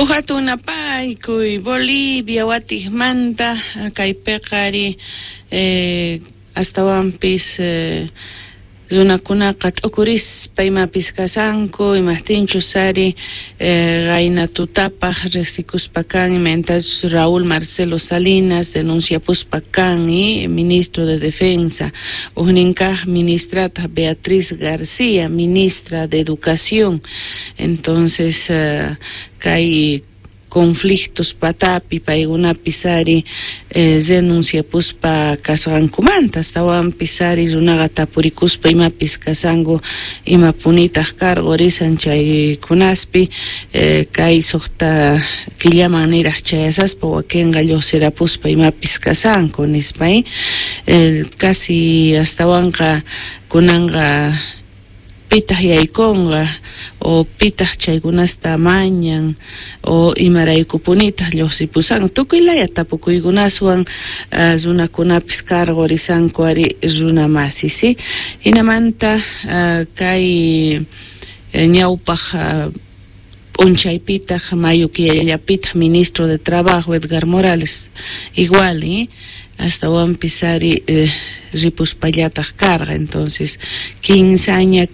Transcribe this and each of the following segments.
Uhatunapaykuy Bolivia watismanta kaypiqari astawanpis runakunaqa t'ukurispa imapis kasanku imaptinchu sari qayna tutapaq riqsikuspa kan imantachu Raúl Marcelo Salinas denunciapuspa kan ministro de Defensa uhninkaq ministrata Beatriz García ministra de Educación. Entonces kay conflictos patapi paiguna pisari denuncia puspa kasqankumanta astawan pisari runaqa tapurikuspa imapis kasangu imapunitaq cargo risan chaykunaspi kay suqta killaman niraq chayasaspa wakinqa lluqsirapuspa imapis kasanku nispay casi astawanqa kunanqa pitaq yaykunqa o pitaq chaykunasta mañan o imaraykupunitaq lluqsipusan tukuylaya tapukuykunaswan runakunapis cargo risanku ari runa masi si hinamanta kay ñawpaq p'unchaypitaq mayu killapitaq ministro de Trabajo Edgar Morales igual astawan pisari ripuspallataq karqa entonces quinsaña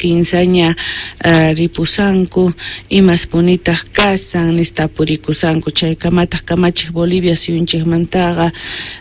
ripusanku imaspunitaq kasan nistapurikusanku chaykamataq kamachiq Bolivia suyunchikmantaqa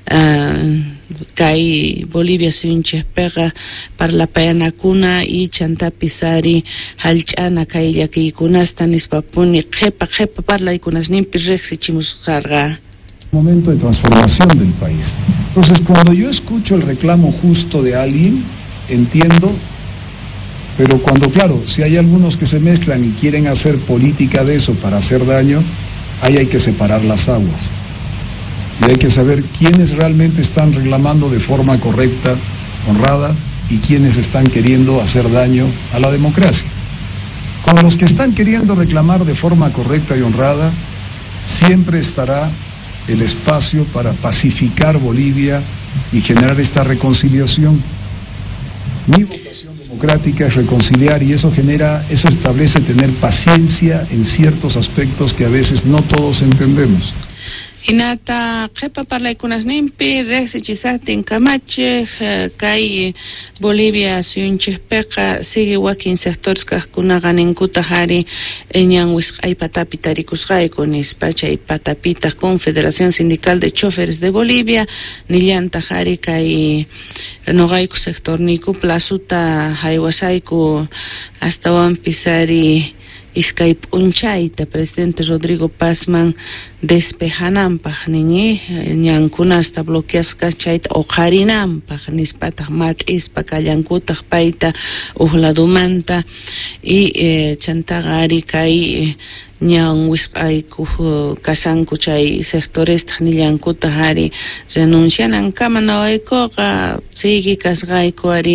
kay Bolivia suyunchikpiqa parlapayanakuna y chantapisari hallch'ana kay llakiykunasta nispapuni qhipa parlaykunasninpi riqsichimusqarqa. Momento de transformación del país. Entonces, cuando yo escucho el reclamo justo de alguien, entiendo, pero cuando, claro, si hay algunos que se mezclan y quieren hacer política de eso para hacer daño, ahí hay que separar las aguas. Y hay que saber quiénes realmente están reclamando de forma correcta, honrada, y quiénes están queriendo hacer daño a la democracia. Con los que están queriendo reclamar de forma correcta y honrada, siempre estará el espacio para pacificar Bolivia y generar esta reconciliación. Mi vocación democrática es reconciliar y eso establece tener paciencia en ciertos aspectos que a veces no todos entendemos. Hinata qhipa parlaykunasninpi riqsichisaqtin kamachiq kay Bolivia suyunchikpiqa sigue wakin sectores kaqkunaqa ninkutaq ari ñan wisq'ay patapi tarikusqayku nispa chay patapitaq Confederación Sindical de Choferes de Bolivia nillantaq ari kay noqayku sectorniku plasuta haywasayku astawanpis ari iskay p'unchayta presidente Rodrigo Pazman despejananpaq nini ñankunasta bloqueasqa chayta uqarinanpaq nispataq mat'ispa kallankutaq payta ujladumanta y chantaqa ari kay ñan wisq'ayku kasanku chay sectorestaq nillankutaq ari renuncianankama nawaykuqa sigi kasqayku ari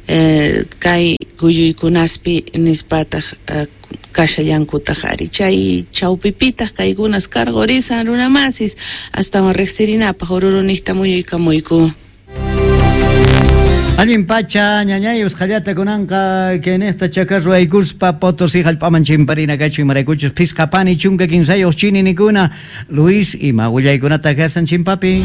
kay kuyuykunaspi nispataq kashallankutaq ari chay chawpipitaq kaykunas cargo risan runamasis astawan riqsirinapaq ururunista muyuykamuyku. Allin pacha ñañay usqallata kunanqa kenesta chakarru aykuspa Potosí hallp'aman chimparina kachu imaraykuchus pisqapani chunka kinsayuq chininikuna Luis ima willaykunata karsan chimpapi.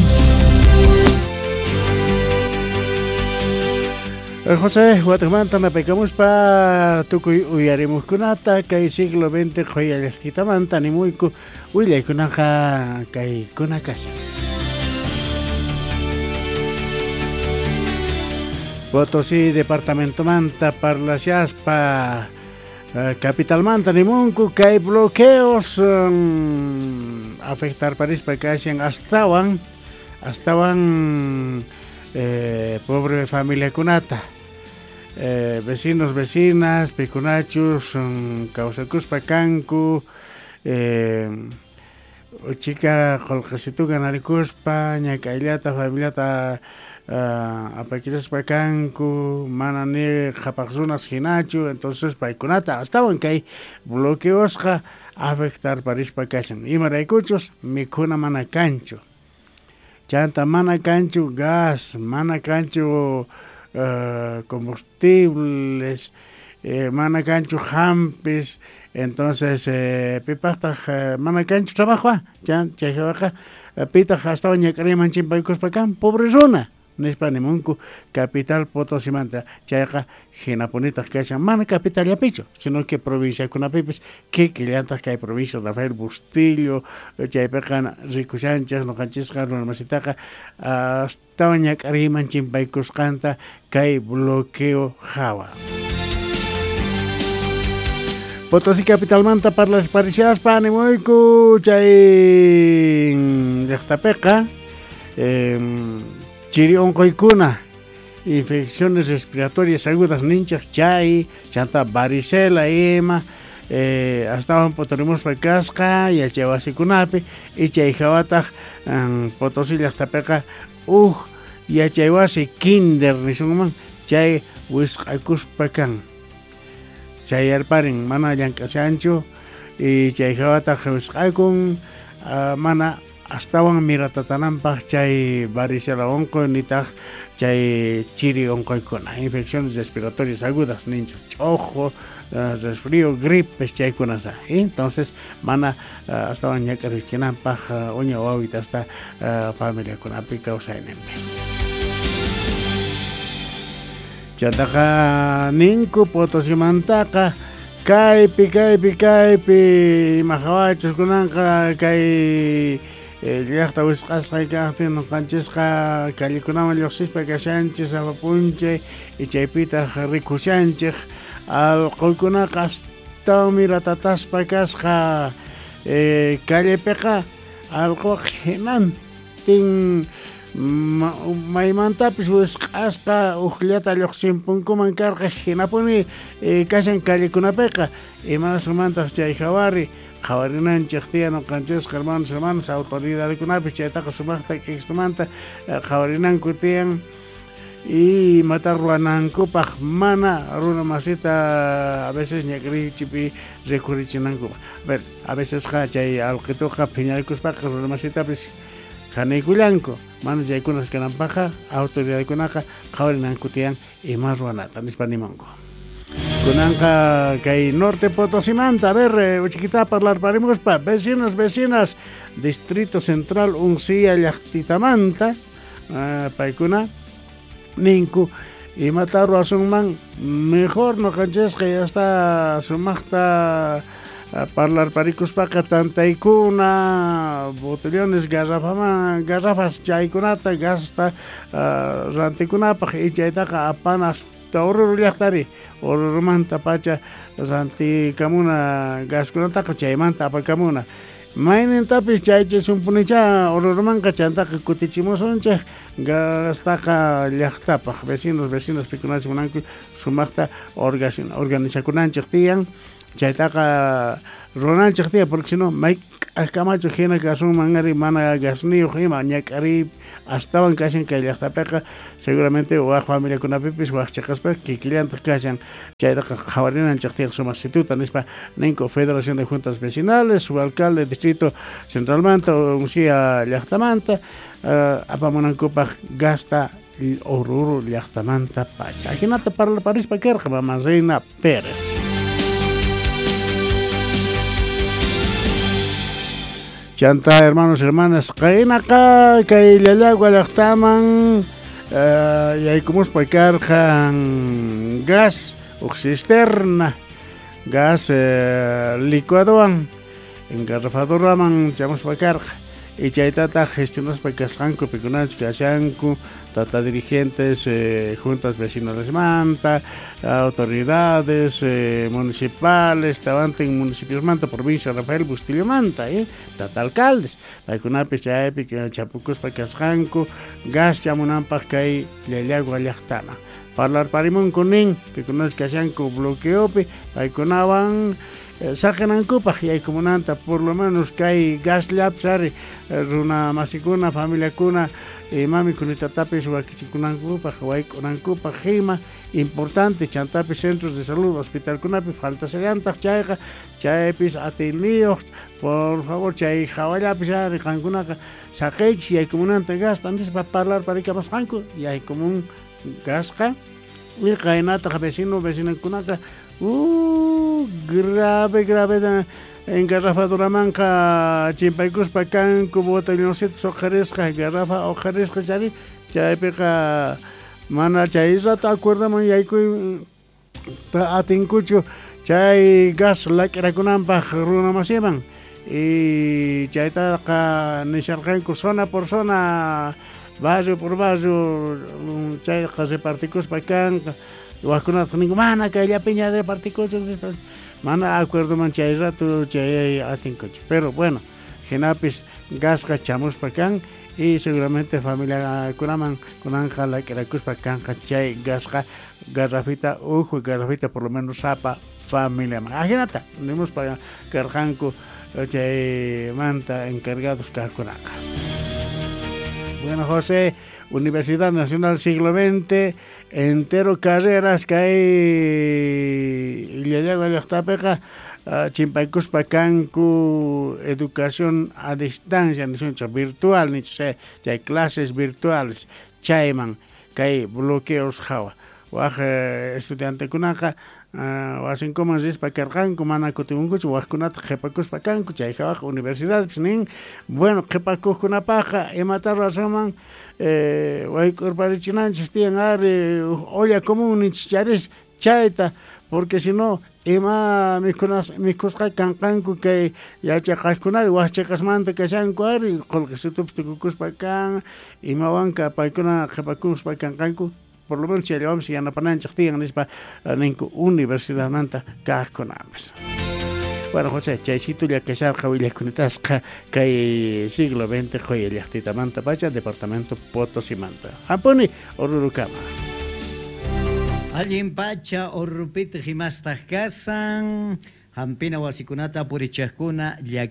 José Guatemanta napaykamuspa tukuy uyarimuskunata kay siglo XX qoyallaqtitamanta nimuyku willaykunaqa kay kunakasa. Potosí departamento manta parlasiaspa capital manta nimunku kay bloqueos afectar parispa kasyan astawan pobre familia kunata vecinos vecinas pikunachus kawsakuspa kanku chica qolqasituqa narikuspa ñakayllata familiata apakillaspa kanku mana ni qhapaqsunas hinachu entonces paykunata astawan kay bloqueosqa afectar parishpa kashan imaraykuchus mikhuna mana kanchu chanta mana kanchu gas mana kanchu combustibles mana cancho hampis, entonces pipachtaj mana cancho trabajo, chayqa pitaq hasta ñak'ariman chimpaykuspakan pobre runa nispanimunku capital Potosimanta chayqa hinapunitaq kashan mana capital yapichu sino que provinciakunapipis kikillantaq kay provincia Rafael Bustillo chaypiqa rikushanchik nuqanchisqa runamasitaqa hasta ñak'ariman chimpaykusqanta kay bloqueo hawa. Potosí capitalmanta parishaspa animuyku chay llaqtapiqa chiri onqoykuna infecciones respiratorias agudas ninchaq chay chanta varicela ima astawan Potorimuspa kasqa yachaywasikunapi y chay hawataq Potosí llaqtapiqa yachaywasi kinder nisunman chay wisq'akuspa kan chay arparin mana llank'ashanchu y chay hawataq wisq'akun mana astawan miratatananpaq chay varicela onqo nitaq chay chiri onqoykuna infecciones respiratorias agudas ninchas chojo resfrío gripes chaykunasa entonces mana astawan ñak'arichinanpaq uña wawita hasta familiakunapi kawsayninpi chataqa ninku Potosimantaqa kaypi imajawachus kunanqa kay llaqta wisq'asqa kaqtin nuqanchisqa kallikunaman lluqsispa kashanchis apapunchik y chaypitaq rikushanchik allquykunaqa astawan miratataspa kasqa kallepiqa allquqa hinantin maymantapis wisq'asqa uqllata lluqsinpunkuman karqa hinapuni kashan kallikunapiqa imanasumantaq chay qawarinanchik tiya nuqanchisqa hermanos autoridadkunapis chaytaqa sumaqta k'ikstumanta qawarinanku tiyan y mata ruanankupaq mana runa masita a veces ñak'richipi rikurichinankupa a vecesqa chay allqituqa phiñarikuspaqa runa masitapis hanaykullanku mana chaykunas kananpaqa autoridadkunaqa qawarinanku tiyan ima ruanata nispa nimanku kunanqa kay norte Potosimanta chiquita parlar parimuspa vecinas distrito central Uncilla llaqtitamanta paykuna ninku imata ruasunman mejor nuqanchisqa hasta sumaqta parlar parikuspaqa tantaykuna botellones garrafas chaykunata gasta rantikunapaq y chaytaqa apanas Oruro llaqtari Orurumanta pacha rantikamuna gaskunataqa chaymanta apakamuna maynintapis chaychay sumpunicha Orurumanqa chantaqa kutichimusunchik gastaqa llaqtapaq vecinos pikunasi munanku sumaqta organizakunanchik tiyan chaytaqa runanchik tiyan porque si no may k'ahk'amachu hina kasunmanri mana gasniyuq ima ñak'ari astawan kashan kay llaqtapiqa seguramente waq familiakunapipis waq chaqaspa kikillantaq kashan chaytaqa qawarinanchik tiyan sumasituta nispa ninku Federación de Juntas Vecinales subalcalde distrito centralmanta Uncilla llaqtamanta apamunankupaq gasta Oruro llaqtamanta pacha hinata parispa kerqa Mama Reina Pérez chanta hermanos hermanas qainaqa kay llallagua llaqtaman yaykumuspa karqan gas cisterna gas licuadowan engarrafadoraman chamuspa karqa y chaytata gestionaspa kasqanku pikunanchik kashanku tata dirigentes juntas vecinales manta autoridades municipales tawanten municipios manta provincia Rafael Bustillo manta tata alcaldes paykunapis chaypi chapukuspa kasqanku gas chamunanpaq kay llallagua llaqtana parlar parimunku nin pikunanchik kashanku bloqueopi paykunawan saqinankupaq yaykumunanta por lo menos kay gas llapsari runa masikuna familiakuna mamikunitatapish wakichikunankupaq waykunankupaq hima importante chantapis centros de salud hospitalkunapi faltasallantaq chayqa chaypis atendiyoq por favor chay hawallapis riqankunaqa saqaychis yaykumunanta gasta antes pa parlar parikamasqanku yaykumun gasqa y qaynataq vecinakunaqa grave en garrafa duramanca chimpaykuspa kanku botelloncito soqarisqa garrafa oqarisqa chari chaypiqa mana chay rato acuerdaman yaykuy atinkuchu chay gas lak'irakunanpaq runamasiman y chaytaqa nisharqanku zona por zona barrio por barrio chayqa repartikuspa kanqa waqkunata ninku mana kayllapiña repartikuchu mana acuerdo man chay rato chay atinkuchu pero bueno hinapis gasqa chamuspa kan y seguramente familia kunaman kunanja lak'irakuspa kanqa chay gasqa garrafita uju garrafita por lo menos sapa familia imagínate tenemos para karjanku chay manta encargados kakunaka. Bueno, José, Universidad Nacional Siglo XX, entero carreras que hay y le llego a la chimpaykuspa kanku educación a distancia, virtual, ni sé, hay clases virtuales, chayman, que hay bloqueos jawa. Waj estudiante kunaka wasin como es para carganku mana kutimunkuchu wajkunata qhipakuspa kanku chay hawaq universidad nin bueno qhipakuqkunapaqa imata razoman waykurparichinanchis tiyan ari olla común charis chayta porque si no ima mikusqa kanqanku kay yachaqaqkunari wajchaqasmanta kashanku ari qolqisitupas tukukuspa kan imawanka paykuna qhipakuspa kanqanku por lo menos llevamos ya no pananchak tiyan nispa ninku universidad manta kaqkunapas. Bueno, José, chaysito ya que sharqa willakunitasqa kay siglo XX qoya llaqtita manta pacha departamento Potosí manta. Hampuni Orurukama. Allin pacha Orrupita himastaq kasan, hampina wasikunata purichaqkuna